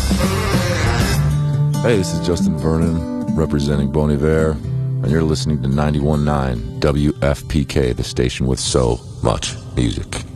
Hey, this is Justin Vernon representing Bon Iver, and you're listening to 91.9 WFPK, the station with so much music.